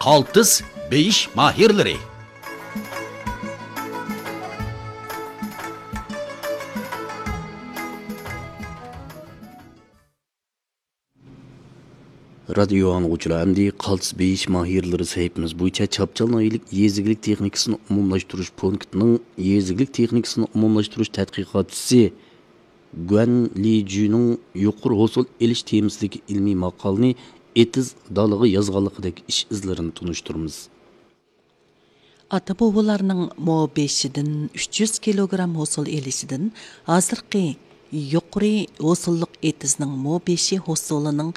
qaltis beyish mahirlari. Radyo anlıqçılar əmdi qaltis beyiş mahirləri sahibimiz boyunca çapçal naylik yezigilik texnikasını umumlaştırış punktinin yezigilik texnikasını umumlaştırış tədqiqatçısı Guan Liju'nun yuqur hosul eliş temizdeki ilmi maqalını etiz dalığı yazğanlıqdaki iş izlerini tunuşturumuz. Ata-bobolarning mo-5dan 300 kilogram hosil elişidan hazırki yuqori hosillik etizning mo-5 hosilining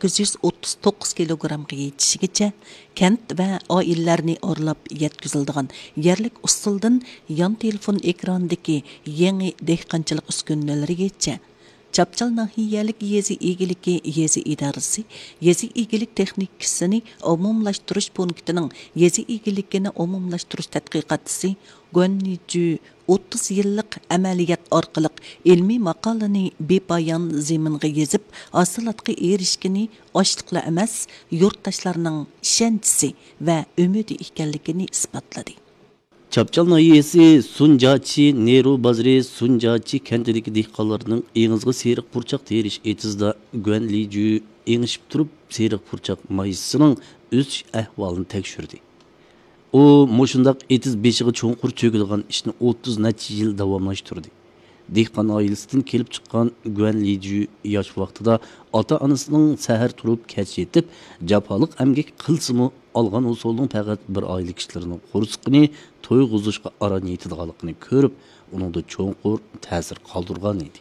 839 kilogramga yetishigacha kent va oilalarni orlab yetkaziladigan yerlik usuldan yon telefon ekranidagi yangi dehqonchilik uskunalarigacha Çapçal nahiyalik yezi igiliki yezi idaresi, yezi igilik texnikasını umumlaştırış punktinin yezi igilikini umumlaştırış tədqiqatçısı Guaniju 30 yıllık ameliyat orqalıq ilmi maqalını bepayan zeminga yezip asılatqı erişkini açlıqla emas, yurttaşlarının işençisi ve ümidi ekanligini isbatladı. Çapçal nahiyesi Sunjachi Nehru Bazri Sunjachi kentideki dehqonlarning eğizgi seriq purçaq teriş etizda Guan Liju eğişip turup seriq purçaq mayısının öz ahvalını tekşürdü. O moşundaq etiz beşiği çoğunqur çökülgan işini 30 neçe yıl davamlaştırdı. Dehqon ailesinden kelip çıkan Guan Liju yaş vaqtida ata-anasının səhər turup keç yetip japalık emgek qılsımı algan usulun faqat bir aylık kişilerinin qurusqini to'yg'izishga ara niyetidiganligini ko'rib, uningda cho'nqur ta'sir qoldirgan edi.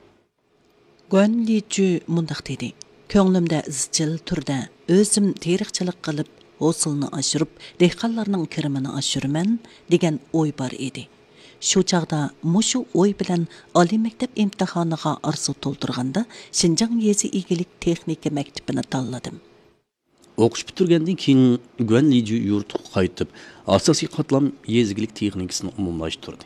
Guan Liju mundaq dedi: "Ko'nglimda izchil turda o'zim teriqchilik qilib, hosilni oshirib, dehqonlarning kirimini oshiraman degan o'y bor edi. Shu chaqda mushu o'y bilan oliy maktab imtihoniga arzu to'ldirganda Xinjiang yezi igilik texnika maktabini tanladim. O'qish bitirgandan keyin Guan Liju yurtiga qaytib, asosiy qatlam yezigilik texnikasini umumlashtirdi.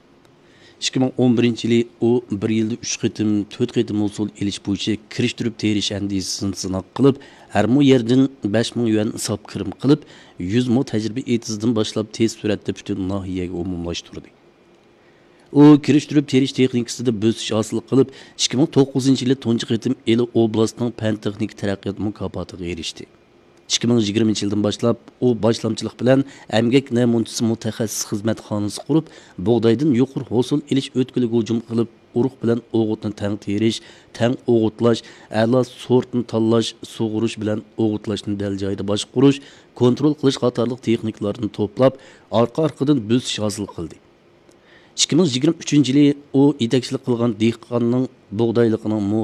2011-yili u 1 yilda 3 qitim, 4 qitim usul elish bo'yicha kirishtirib terish andisini sinab qilib, har mu yerdan 5000 yuan hisob kirim qilib, 100 mo tajriba etizdan boshlab tez suratda butun nahiyaga umumlashtirdi. O kirishtirib terish texnikasida bosish hosil qilib, 2009-yili tunji qitim Eli oblastining fan texnik taraqqiyot mukofotiga erishdi. 2020-yildan boshlab u boshlamchilik bilan emgak namunchisi mutaxassis xizmatxonasi qurib, bug'doydan yuqori hosil elish o'tkiliga hujum qilib, urug' bilan o'g'itni tang terish, tang o'g'itlash, a'lo sortni tanlash, sug'urish bilan o'g'itlashni dal joyda boshqarish, kontrol qilish qatorliq texnikalarni to'plab, orqa-orqadan bosish hosil qildi. 2023-yili u yetakchilik qilgan dehqonning bug'doyligining